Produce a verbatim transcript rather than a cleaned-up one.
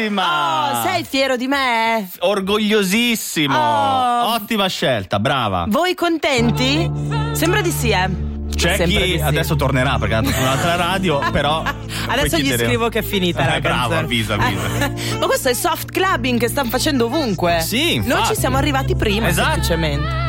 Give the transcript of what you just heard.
Bravissima! Oh, sei fiero di me? Orgogliosissimo! Oh. Ottima scelta, brava. Voi contenti? Sembra di sì, eh. C'è Sembra chi di sì. adesso tornerà perché è andato su un'altra radio, però adesso poi gli chiederemo. scrivo che è finita la Eh, bravo, canzone. avvisa, avvisa. Ma questo è soft clubbing che stanno facendo ovunque. Sì, Noi infatti. ci siamo arrivati prima, Esatto. semplicemente.